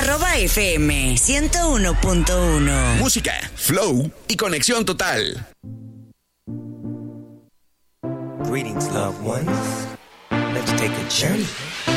FM 101.1. Música, flow y conexión total. Greetings, loved ones. Let's take a journey